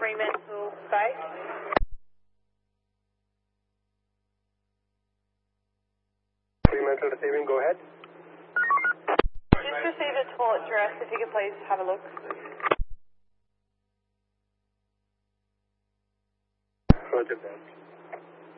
Fremantle space. Fremantle receiving, go ahead. Just received a toilet dress, if you could please have a look. Roger that.